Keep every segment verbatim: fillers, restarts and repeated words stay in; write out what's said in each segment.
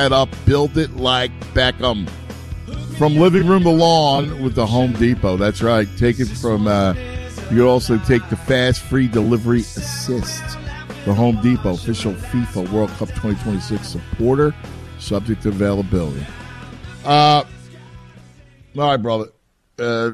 it up, build it like Beckham. From living room to lawn with the Home Depot. That's right. Take it from, uh, you can also take the fast free delivery assist. The Home Depot, official FIFA World Cup twenty twenty-six supporter, subject to availability. Uh, all right, brother. Uh,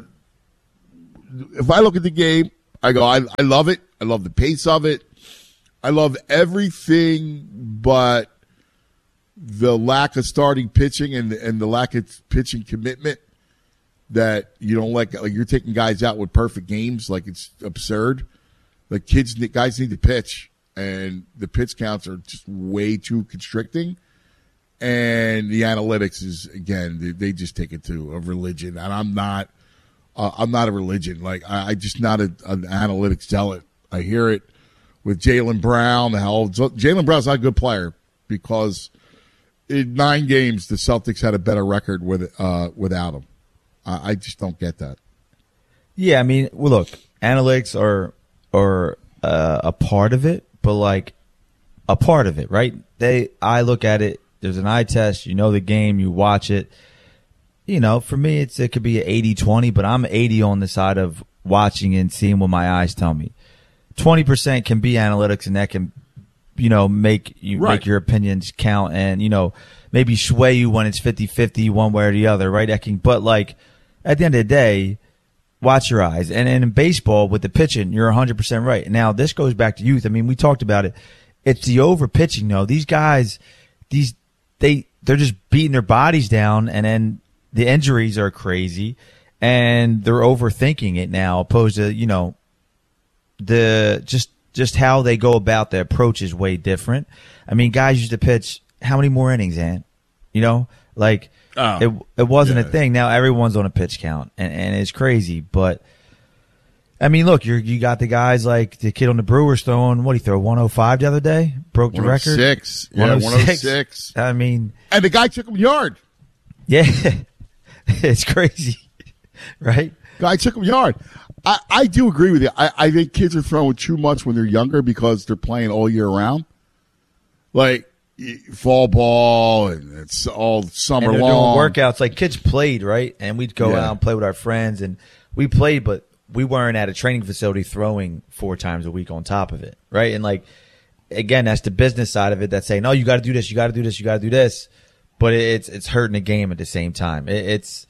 if I look at the game, I go, I, I love it. I love the pace of it. I love everything but the lack of starting pitching and and the lack of pitching commitment that you don't like. Like you're taking guys out with perfect games, like it's absurd. Like kids, guys need to pitch, and the pitch counts are just way too constricting. And the analytics is again, they, they just take it to a religion, and I'm not. Uh, I'm not a religion. Like I, I'm just not a, an analytics zealot. I hear it with Jaylen Brown. How Jaylen Brown's not a good player because in nine games, the Celtics had a better record with uh, without him. I, I just don't get that. Yeah, I mean, well, look, analytics are are uh, a part of it, but like a part of it, right? They, I look at it. There's an eye test. You know the game. You watch it. You know, for me, it's it could be an eighty twenty, but I'm eighty on the side of watching and seeing what my eyes tell me. twenty percent can be analytics, and that can, you know, make you right. make your opinions count, and you know, maybe sway you when it's fifty-fifty one way or the other, right? That can, but like at the end of the day, watch your eyes. And, and in baseball with the pitching, you're one hundred percent right. Now this goes back to youth. I mean, we talked about it. It's the over pitching though. These guys, these they they're just beating their bodies down, and then the injuries are crazy, and they're overthinking it now, opposed to, you know, the just just how they go about the approach is way different. I mean, guys used to pitch how many more innings, Ant? You know, like oh, it it wasn't yeah. a thing. Now everyone's on a pitch count, and, and it's crazy. But I mean, look, you you got the guys like the kid on the Brewers throwing, what did he throw, one oh five the other day, broke the record. one oh six Yeah, one oh six I mean, and the guy took him yard. Yeah. It's crazy, right? I took him yard. I, I do agree with you. I, I think kids are throwing too much when they're younger because they're playing all year round. Like fall ball and it's all summer and they're long. Doing workouts. Like kids played, right? And we'd go yeah. out and play with our friends, and we played, but we weren't at a training facility throwing four times a week on top of it, right? And like, again, that's the business side of it that's saying, no, you got to do this, you got to do this, you got to do this. But it's it's hurting the game at the same time. It, it's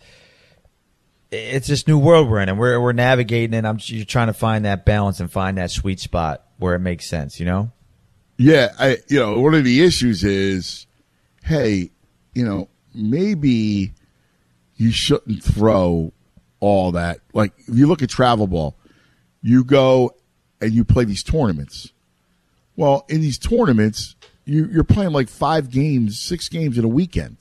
it's this new world we're in, and we're we're navigating, and I'm you're trying to find that balance and find that sweet spot where it makes sense. You know? Yeah, I you know one of the issues is, hey, you know maybe you shouldn't throw all that. Like if you look at travel ball, you go and you play these tournaments. Well, in these tournaments, you, you're playing like five games, six games in a weekend.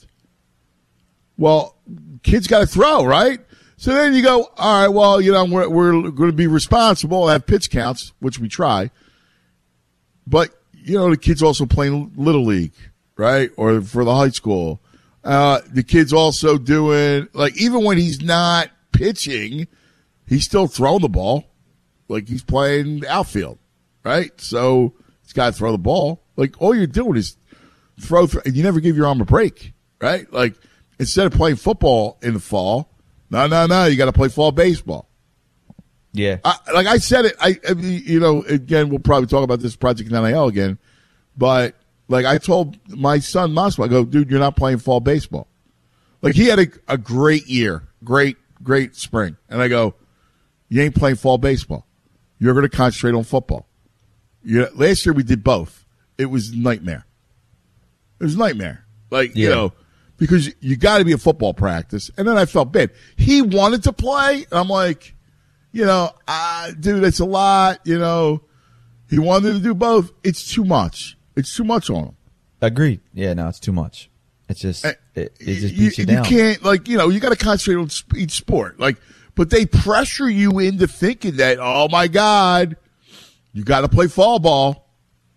Well, kids got to throw, right? So then you go, all right, well, you know, we're, we're going to be responsible, have pitch counts, which we try. But, you know, the kids also playing Little League, right? Or for the high school. Uh, the kid's also doing, like, even when he's not pitching, he's still throwing the ball. Like, he's playing outfield, right? So he's got to throw the ball. Like, all you're doing is throw, th- and you never give your arm a break, right? Like, instead of playing football in the fall, no, no, no, you got to play fall baseball. Yeah. I, like I said it, I, I mean, you know, again, we'll probably talk about this Project N I L again, but like I told my son, Moscow, I go, dude, you're not playing fall baseball. Like he had a, a great year, great, great spring. And I go, you ain't playing fall baseball. You're going to concentrate on football. You, last year we did both. It was a nightmare. It was a nightmare. Like, yeah. you know, because you got to be a football practice. And then I felt bad. He wanted to play. And I'm like, you know, uh, dude, it's a lot. You know, he wanted to do both. It's too much. It's too much on him. Agreed. Yeah, no, it's too much. It's just, it, it just you, beats you, you down. You can't, like, you know, you got to concentrate on each sport. Like, but they pressure you into thinking that, oh my God, you got to play fall ball.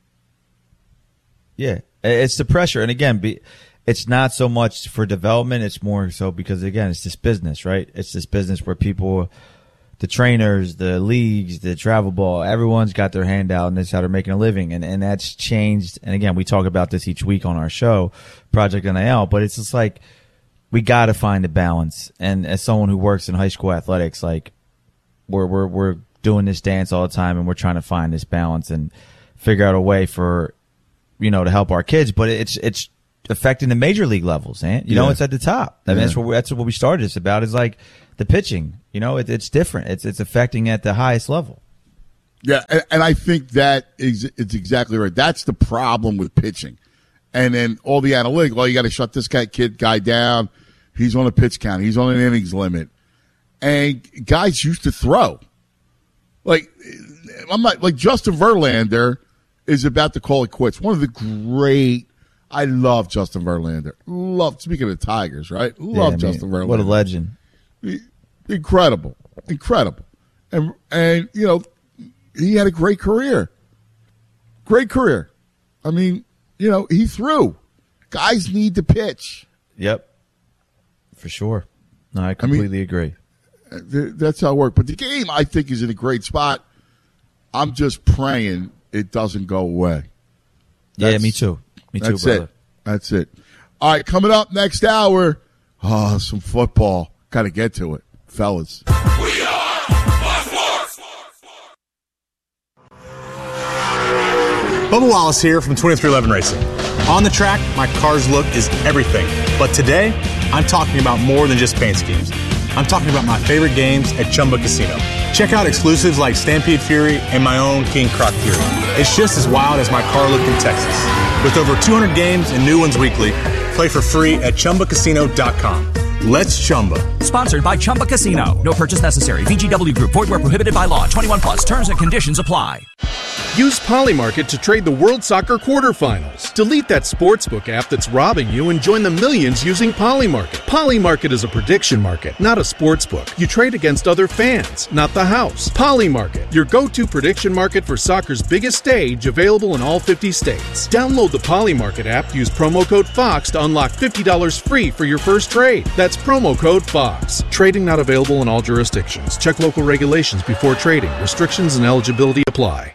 Yeah, it's the pressure. And again, be, it's not so much for development. It's more so because, again, it's this business, right? It's this business where people, the trainers, the leagues, the travel ball, everyone's got their hand out, and that's how they're making a living. And, and that's changed. And again, we talk about this each week on our show, Project N I L, but it's just like, we got to find a balance. And as someone who works in high school athletics, like we're, we're, we're doing this dance all the time, and we're trying to find this balance and figure out a way for, you know, to help our kids. But it's, it's affecting the major league levels, and you yeah. know, it's at the top. I mean, yeah. that's what we, that's what we started this about, is like the pitching. You know, it, it's different. It's it's affecting at the highest level. Yeah, and, and I think that is it's exactly right. That's the problem with pitching, and then all the analytics. Well, you got to shut this guy kid guy down. He's on a pitch count. He's on an innings limit, and guys used to throw. Like I'm not like Justin Verlander is about to call it quits. One of the great. I love Justin Verlander. Love speaking of the Tigers, right? Love yeah, I mean, Justin Verlander. What a legend. Incredible. Incredible. And, and, you know, he had a great career. Great career. I mean, you know, he threw. Guys need to pitch. Yep. For sure. No, I completely I mean, agree. That's how it works. But the game, I think, is in a great spot. I'm just praying it doesn't go away. That's, yeah, me too. Me too, That's brother. it. That's it. All right, coming up next hour, oh, some football. Got to get to it, fellas. We are Fox Sports. Bubba Wallace here from twenty-three eleven Racing. On the track, my car's look is everything. But today, I'm talking about more than just paint schemes. I'm talking about my favorite games at Chumba Casino. Check out exclusives like Stampede Fury and my own King Croc Fury. It's just as wild as my car look in Texas. With over two hundred games and new ones weekly, play for free at Chumba Casino dot com. Let's Chumba. Sponsored by Chumba Casino. No purchase necessary. V G W Group. Void where prohibited by law. twenty-one plus. Terms and conditions apply. Use Polymarket to trade the World Soccer quarterfinals. Delete that sportsbook app that's robbing you and join the millions using Polymarket. Polymarket is a prediction market, not a sportsbook. You trade against other fans, not the house. Polymarket, your go-to prediction market for soccer's biggest stage, available in all fifty states. Download the Polymarket app, use promo code FOX to unlock fifty dollars free for your first trade. That's promo code FOX. Trading not available in all jurisdictions. Check local regulations before trading. Restrictions and eligibility apply.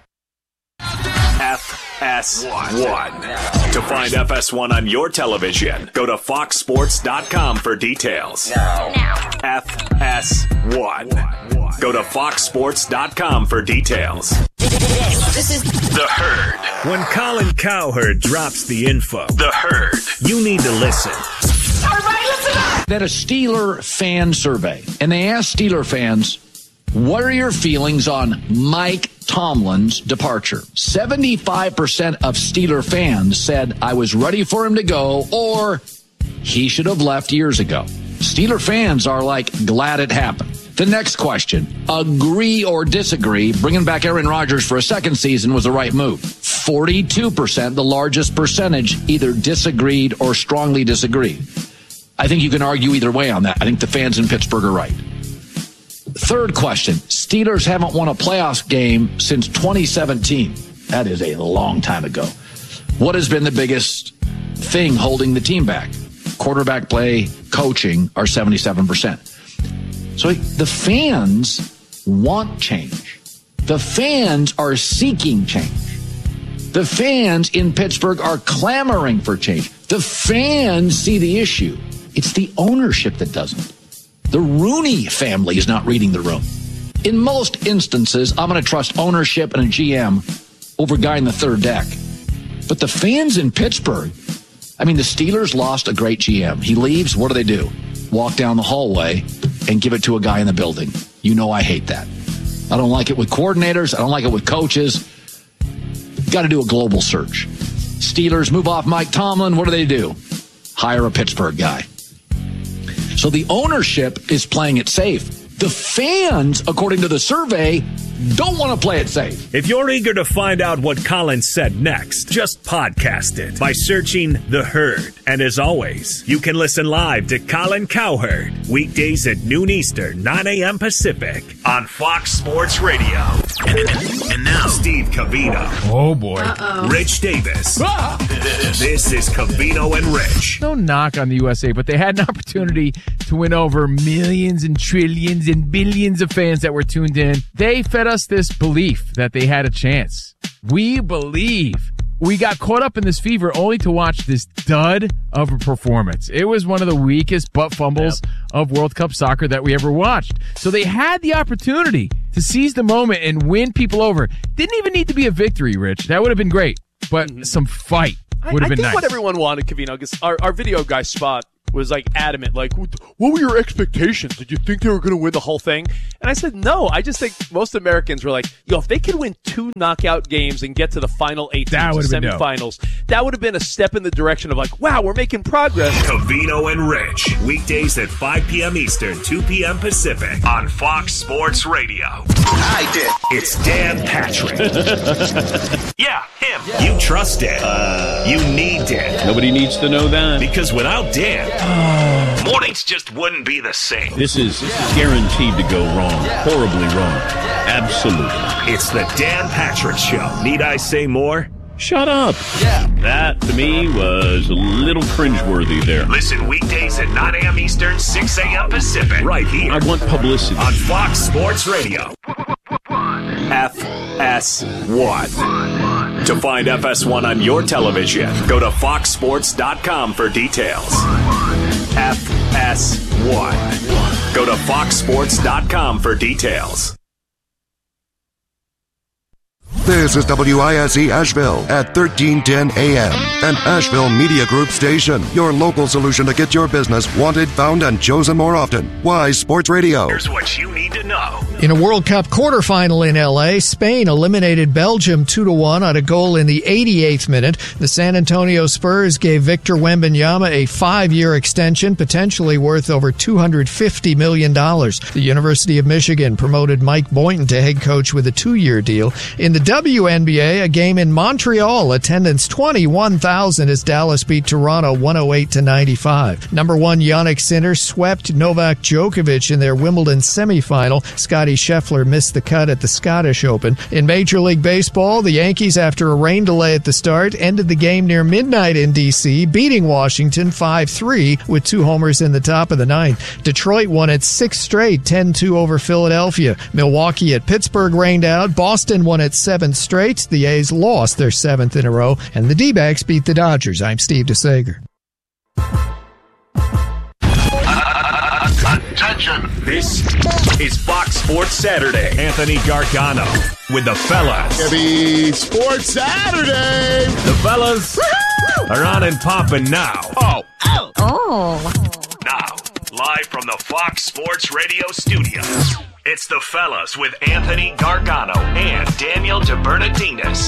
F S one. To find F S one on your television, go to fox sports dot com for details. Now. Now. F S one. Go to fox sports dot com for details. This is The Herd. When Colin Cowherd drops the info, The Herd, you need to listen. Everybody listen up! That a Steeler fan survey, and they asked Steeler fans, what are your feelings on Mike Tomlin's departure? seventy-five percent of Steeler fans said I was ready for him to go, or he should have left years ago. Steeler fans are like glad it happened. The next question, agree or disagree, bringing back Aaron Rodgers for a second season was the right move. forty-two percent, the largest percentage, either disagreed or strongly disagreed. I think you can argue either way on that. I think the fans in Pittsburgh are right. Third question, Steelers haven't won a playoff game since twenty seventeen. That is a long time ago. What has been the biggest thing holding the team back? Quarterback play, coaching are seventy-seven percent. So the fans want change. The fans are seeking change. The fans in Pittsburgh are clamoring for change. The fans see the issue. It's the ownership that doesn't. The Rooney family is not reading the room. In most instances, I'm going to trust ownership and a G M over a guy in the third deck. But the fans in Pittsburgh, I mean, the Steelers lost a great G M. He leaves, what do they do? Walk down the hallway and give it to a guy in the building. You know I hate that. I don't like it with coordinators. I don't like it with coaches. Got to do a global search. Steelers move off Mike Tomlin. What do they do? Hire a Pittsburgh guy. So the ownership is playing it safe. The fans, according to the survey, don't want to play it safe. If you're eager to find out what Colin said next, just podcast it by searching The Herd. And as always, you can listen live to Colin Cowherd weekdays at noon Eastern, nine a.m. Pacific on Fox Sports Radio. And now, Steve Covino. Oh, boy. Uh-oh. Rich Davis. This is Covino and Rich. No knock on the U S A, but they had an opportunity to win over millions and trillions and billions of fans that were tuned in. They fed us this belief that they had a chance. We believe. We got caught up in this fever only to watch this dud of a performance. It was one of the weakest butt fumbles yep. of World Cup soccer that we ever watched. So they had the opportunity to seize the moment and win people over. Didn't even need to be a victory, Rich. That would have been great. But mm-hmm. some fight would have I, been I think nice. what everyone wanted, Covino, because our, our video guy, Spot, was like adamant, like, what were your expectations? Did you think they were going to win the whole thing? And I said, no, I just think most Americans were like, yo, if they could win two knockout games and get to the final eight teams, the semifinals, that would have been a step in the direction of like, wow, we're making progress. Covino and Rich, weekdays at five p.m. Eastern, two p.m. Pacific on Fox Sports Radio. I did. It's Dan Patrick. Yeah, him. Yeah. You trust Dan. Uh, you need Dan. Nobody needs to know that. Because without Dan, mornings just wouldn't be the same. This is guaranteed to go wrong. Horribly wrong. Absolutely. It's the Dan Patrick Show. Need I say more? Shut up. Yeah. That, to me, was a little cringeworthy there. Listen weekdays at nine a.m. Eastern, six a.m. Pacific. Right here. I want publicity. On Fox Sports Radio. F S one. To find F S one on your television, go to fox sports dot com for details. F S one. Go to fox sports dot com for details. This is W I S E Asheville at thirteen ten A M, an Asheville Media Group station. Your local solution to get your business wanted, found, and chosen more often. Wise Sports Radio. Here's what you need to know. In a World Cup quarterfinal in L A, Spain eliminated Belgium two to one on a goal in the eighty-eighth minute. The San Antonio Spurs gave Victor Wembanyama a five-year extension, potentially worth over two hundred fifty million dollars. The University of Michigan promoted Mike Boynton to head coach with a two-year deal. In the W N B A, a game in Montreal, attendance twenty-one thousand as Dallas beat Toronto one oh eight to ninety-five. Number one Jannik Sinner swept Novak Djokovic in their Wimbledon semifinal. Scottie Scheffler missed the cut at the Scottish Open. In Major League Baseball, the Yankees, after a rain delay at the start, ended the game near midnight in D C, beating Washington five three with two homers in the top of the ninth. Detroit won its sixth straight, ten two over Philadelphia. Milwaukee at Pittsburgh rained out. Boston won its seventh straight. The A's lost their seventh in a row, and the D-backs beat the Dodgers. I'm Steve DeSager. Attention! This is Fox Sports Saturday. Anthony Gargano with the fellas. Happy Sports Saturday! The fellas are on and popping now. Oh. Oh. Oh. Now, live from the Fox Sports Radio studios, it's the fellas with Anthony Gargano and Daniel DeBernardinis.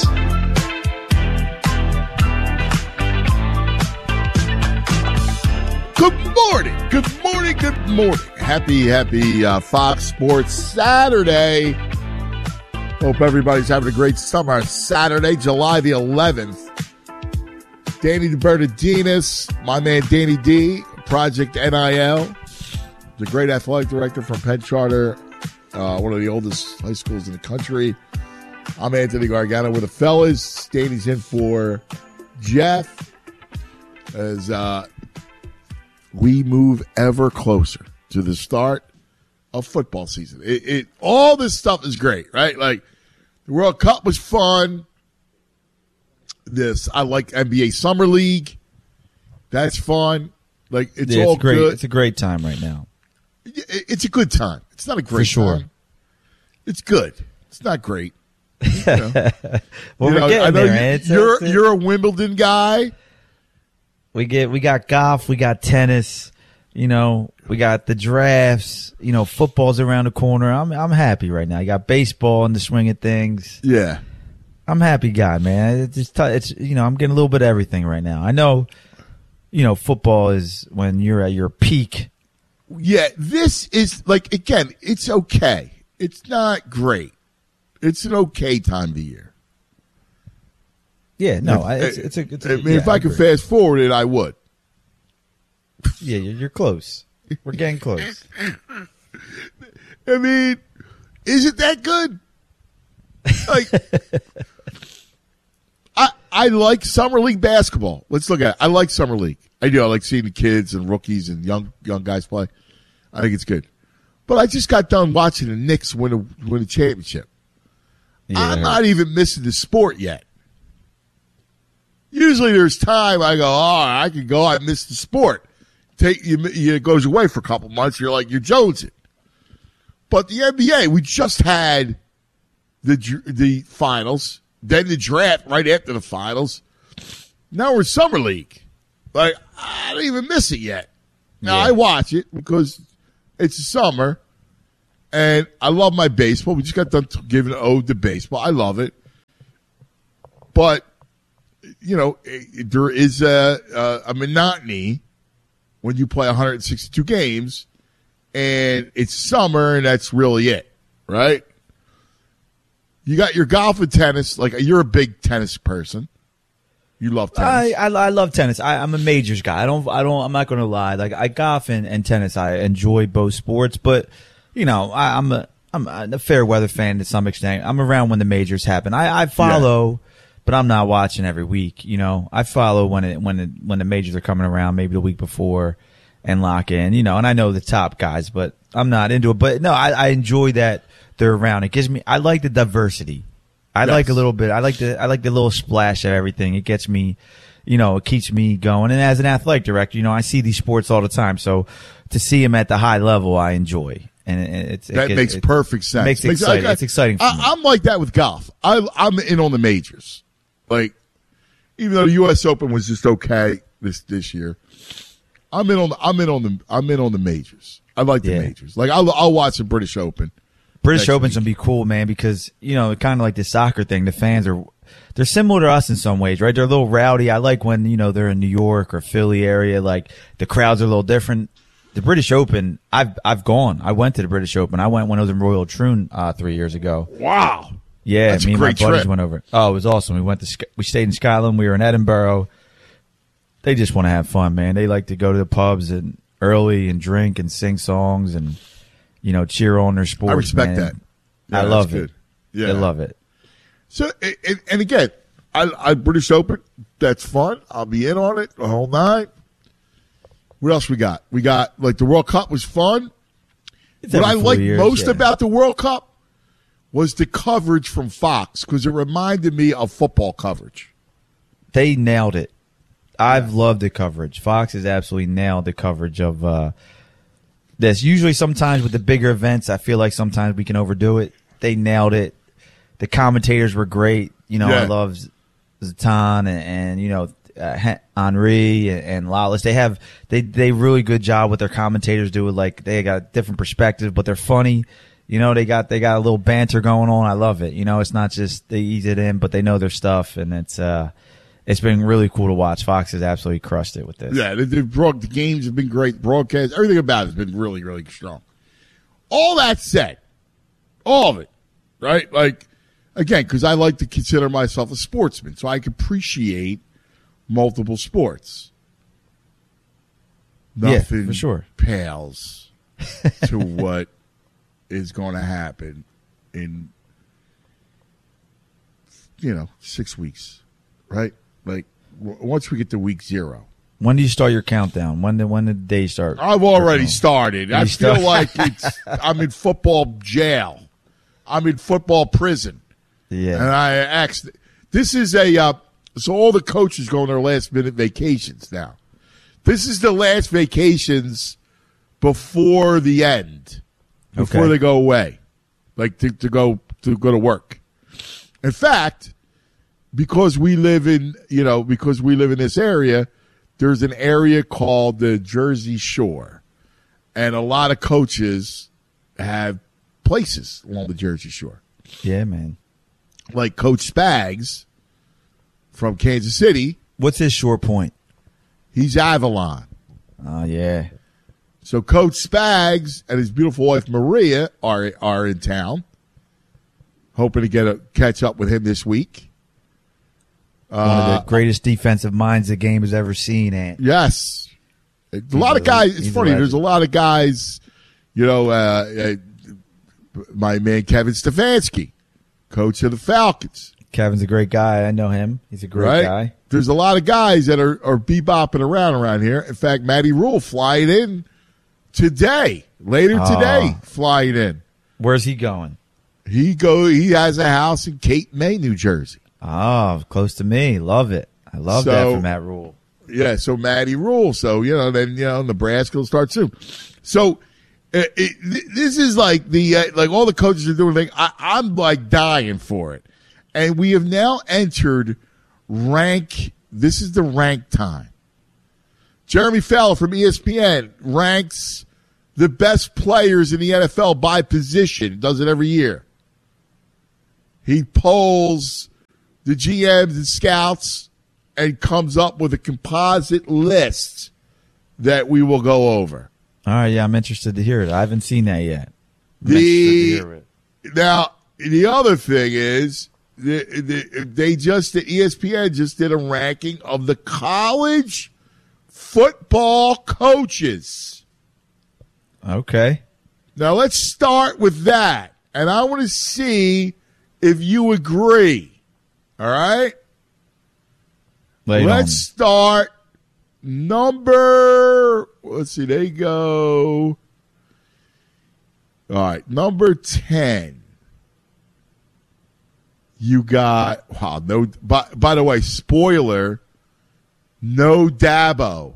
Good morning, good morning, good morning. Happy, happy uh, Fox Sports Saturday. Hope everybody's having a great summer. Saturday, July the eleventh. Danny DeBernardinis, my man Danny D, Project N I L, the great athletic director from Penn Charter, uh, one of the oldest high schools in the country. I'm Anthony Gargano with the fellas. Danny's in for Jeff as uh, we move ever closer to the start of football season. It, it all this stuff is great, right? Like the World Cup was fun. This I like N B A Summer League. That's fun. Like it's yeah, all it's great. good. It's a great time right now. It, it's a good time. It's not a great For sure. time. It's good. It's not great. You know, well, you we're know, getting I know there. you, It's, you're it's, you're a Wimbledon guy. We get we got golf, we got tennis, you know, we got the drafts, you know, football's around the corner. I'm I'm happy right now. You got baseball in the swing of things. Yeah. I'm a happy guy, man. It's just, it's you know, I'm getting a little bit of everything right now. I know, you know, football is when you're at your peak. Yeah, this is like again, it's okay. It's not great. It's an okay time of the year. Yeah, no, if, I, it's, it's a. It's a I mean, yeah, if I, I could fast forward it, I would. Yeah, you're, you're close. We're getting close. I mean, is it that good? Like, I I like summer league basketball. Let's look at it. I like summer league. I do. I like seeing the kids and rookies and young young guys play. I think it's good. But I just got done watching the Knicks win a win a championship. Yeah. I'm not even missing the sport yet. Usually there's time I go, oh, I can go. I missed the sport. Take you, you, it goes away for a couple months. You're like, you're jonesing. But the N B A, we just had the the finals, then the draft right after the finals. Now we're in summer league. Like, I don't even miss it yet. Now, Yeah. I watch it because it's summer, and I love my baseball. We just got done giving an ode to baseball. I love it. But, you know, it, there is a, a, a monotony when you play one hundred sixty-two games, and it's summer, and that's really it, right? You got your golf and tennis. Like, you're a big tennis person. You love tennis. I, I I love tennis. I, I'm a majors guy. I don't I don't. I'm not going to lie. Like I golf and, and tennis. I enjoy both sports, but you know I, I'm a I'm a fair weather fan to some extent. I'm around when the majors happen. I, I follow, yeah. but I'm not watching every week. You know, I follow when it when it, when the majors are coming around, maybe the week before, and lock in. You know, and I know the top guys, but I'm not into it. But no, I, I enjoy that they're around. It gives me. I like the diversity. I yes. like a little bit. I like the I like the little splash of everything. It gets me, you know, it keeps me going. And as an athletic director, you know, I see these sports all the time. So to see them at the high level, I enjoy. And it, it's, that it, makes it, perfect sense. Makes it makes, exciting. I, I, it's exciting for I, me. I'm like that with golf. I, I'm in on the majors. Like, even though the U S Open was just okay this this year, I'm in on the I'm in on the I'm in on the majors. I like the Yeah. majors. Like I'll I'll watch the British Open. British next Open's week. gonna be cool, man, because you know, kind of like the soccer thing. The fans are they're similar to us in some ways, right? They're a little rowdy. I like when you know they're in New York or Philly area. Like the crowds are a little different. The British Open, I've I've gone. I went to the British Open. I went when I was in Royal Troon uh, three years ago. Wow. Yeah, That's me a and my great buddies trip. went over. Oh, it was awesome. We went to Sc- we stayed in Scotland. We were in Edinburgh. They just want to have fun, man. They like to go to the pubs and early and drink and sing songs and you know cheer on their sports. I respect man. that. Yeah, I that's love good. it. Yeah, I love it. So and, and again, I, I British Open. That's fun. I'll be in on it the whole night. What else we got? We got like the World Cup was fun. It's What I every four liked years, most yeah. about the World Cup was the coverage from Fox because it reminded me of football coverage. They nailed it. I've loved the coverage. Fox has absolutely nailed the coverage of uh, this. Usually, sometimes with the bigger events, I feel like sometimes we can overdo it. They nailed it. The commentators were great. You know, Yeah. I love Z- Zlatan and, and you know uh, Hen- Henry and, and Lawless. They have they they really good job with their commentators. Do it like they got different perspectives, but they're funny. You know, they got they got a little banter going on. I love it. You know, it's not just they ease it in, but they know their stuff, and it's uh. It's been really cool to watch. Fox has absolutely crushed it with this. Yeah, they, they've brought the games have been great. Broadcast, everything about it has been really, really strong. All that said, all of it, right? Like, again, because I like to consider myself a sportsman, so I can appreciate multiple sports. Yeah, Nothing for sure. pales to what is going to happen in, you know, six weeks, right? Like, w- once we get to week zero. When do you start your countdown? When did when did the day start? I've already started. I You feel start- like it's I'm in football jail. I'm in football prison. Yeah. And I asked, this is a, uh, so all the coaches go on their last minute vacations now. This is the last vacations before the end, before Okay. they go away, like to, to go to go to work. In fact, because we live in, you know, because we live in this area, there's an area called the Jersey Shore, and a lot of coaches have places along the Jersey Shore. Yeah, man. Like Coach Spags from Kansas City. What's his short point? He's Avalon. Oh, yeah. So Coach Spags and his beautiful wife Maria are are in town. Hoping to get a catch up with him this week. One of the greatest defensive minds the game has ever seen. Ant. Yes. A lot of guys, it's he's a funny, legend. there's a lot of guys, you know, uh, uh, my man Kevin Stefanski coach of the Falcons. Kevin's a great guy. I know him. He's a great right? guy. There's a lot of guys that are, are bebopping around around here. In fact, Matty Rule flying in today, later Oh. today, flying in. Where's he going? He go. He has a house in Cape May, New Jersey. Oh, close to me. Love it. I love So- that from Matt Rule. Yeah, so Matty Rule. So, you know, then, you know, Nebraska will start soon. So, uh, it, this is like the, uh, like all the coaches are doing thing. I, I'm like dying for it. And we have now entered rank. This is the rank time. Jeremy Fowler from E S P N ranks the best players in the N F L by position. He does it every year. He polls the G Ms and scouts and comes up with a composite list that we will go over. All right, yeah, I'm interested to hear it. I haven't seen that yet. I'm The interested to hear it. now the other thing is the, the, they just the E S P N just did a ranking of the college football coaches. Okay. Now let's start with that, and I want to see if you agree. All right. Lay it Let's on me. start number. Let's see. They go. All right, number ten. You got wow. No. By, by the way, spoiler. No Dabo.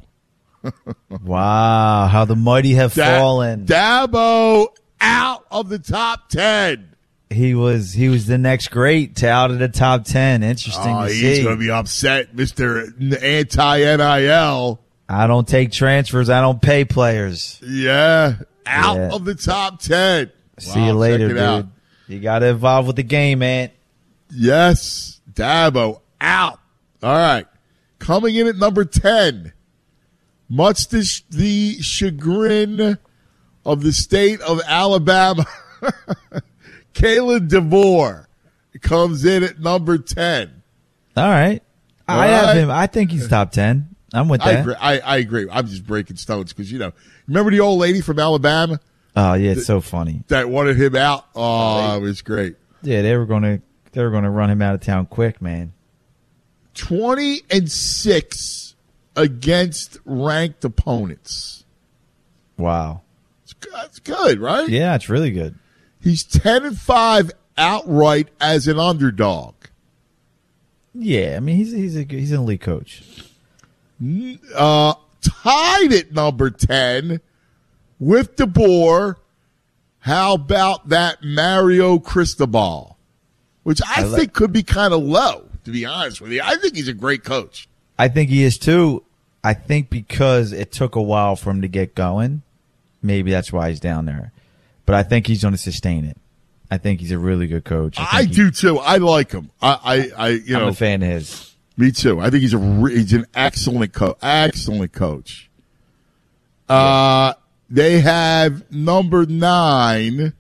Wow, how the mighty have Da- fallen. Dabo out of the top ten. He was he was the next great to out of the top ten. Interesting Oh, to he's see. going to be upset, Mister Anti-N I L. I don't take transfers. I don't pay players. Yeah, out Yeah. of the top ten. See Wow, you later, check it dude. out. You got to evolve with the game, man. Yes, Dabo out. All right, coming in at number ten, much to sh- the chagrin of the state of Alabama, Kalen DeVore comes in at number ten. All right. All I have right. him. I think he's top ten. I'm with I that. agree. I, I agree. I'm just breaking stones because, you know, remember the old lady from Alabama Oh, yeah, it's so funny. that wanted him out? Oh, it was great. Yeah, they were going to they were going to run him out of town quick, man. twenty and six against ranked opponents. Wow. That's good, right? Yeah, it's really good. He's ten and five outright as an underdog. Yeah, I mean he's he's a he's an elite coach. Uh, tied at number ten with DeBoer. How about that Mario Cristobal? Which I, I like- think could be kind of low, to be honest with you. I think he's a great coach. I think he is too. I think because it took a while for him to get going, maybe that's why he's down there. But I think he's going to sustain it. I think he's a really good coach. I, I think he- do too. I like him. I, I, I you I'm know, a fan of his. me too. I think he's a re- he's an excellent coach. Excellent coach. Uh, they have number nine,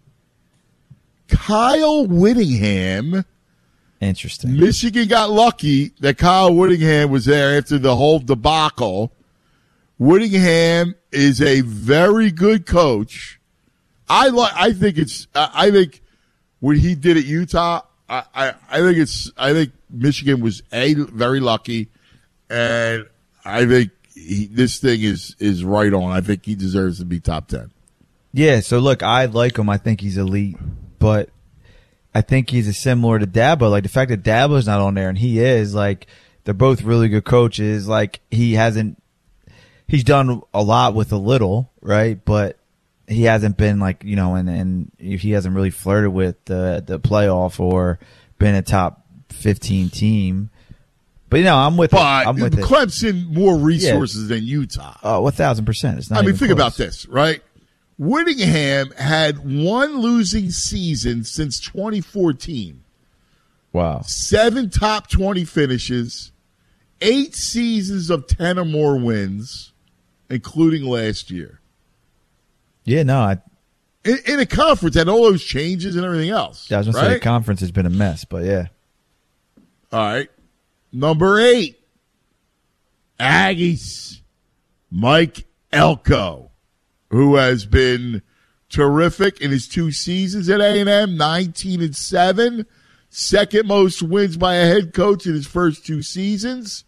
Kyle Whittingham. Interesting. Michigan got lucky that Kyle Whittingham was there after the whole debacle. Whittingham is a very good coach. I like. I think it's. I I think what he did at Utah. I, I, I think it's. I think Michigan was a very lucky, and I think he, this thing is is right on. I think he deserves to be top ten. Yeah, so look, I like him. I think he's elite, but I think he's a similar to Dabo. Like the fact that Dabo's not on there and he is, like they're both really good coaches. Like he hasn't, he's done a lot with a little, right? But he hasn't been like, you know, and, and he hasn't really flirted with the, the playoff or been a top fifteen team. But, you know, I'm with But it. I'm with it. Clemson more resources than Utah. Oh, one thousand percent. It's not I mean, even think close. about this, right? Whittingham had one losing season since twenty fourteen. Wow. Seven top twenty finishes, eight seasons of ten or more wins, including last year. Yeah, no, I, In, in a conference, and all those changes and everything else. yeah, I was going to say right? the conference has been a mess, but yeah. All right. Number eight, Aggies, Mike Elko, who has been terrific in his two seasons at A and M, nineteen and seven, Second most wins by a head coach in his first two seasons.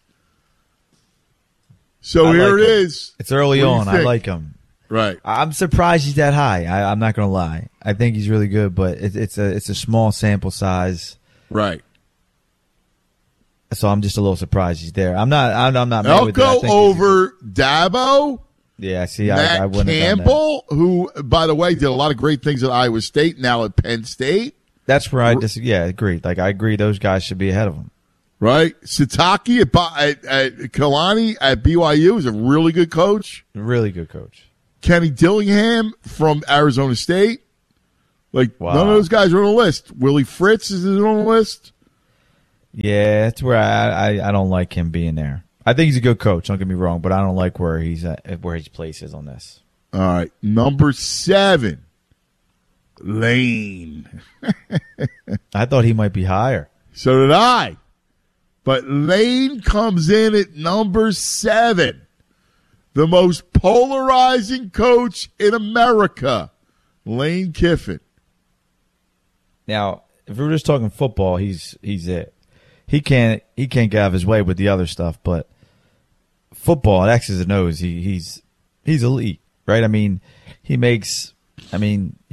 So I here like it him. is. It's early What do you on. I think? like him. Right. I'm surprised he's that high. I, I'm not going to lie. I think he's really good, but it, it's a it's a small sample size. Right. So I'm just a little surprised he's there. I'm not. I'm, I'm not. mad I'll with it. I go think he's- over Dabo. Yeah. See, Matt I, I wouldn't have done that. Campbell, who, by the way, did a lot of great things at Iowa State, now at Penn State. That's where I just yeah agreed. Like I agree, those guys should be ahead of him. Right? Sataki at, Bi- at, at Kalani at B Y U is a really good coach. Really good coach. Kenny Dillingham from Arizona State. Like, Wow. none of those guys are on the list. Willie Fritz is on the list. Yeah, that's where I, I I don't like him being there. I think he's a good coach. Don't get me wrong, but I don't like where he's at, where his place is on this. All right. Number seven, Lane. I thought he might be higher. So did I. But Lane comes in at number seven. The most polarizing coach in America, Lane Kiffin. Now, if we were just talking football, he's he's it. He can't he can't get out of his way with the other stuff, but football, X's and O's, he he's he's elite, right? I mean, he makes I mean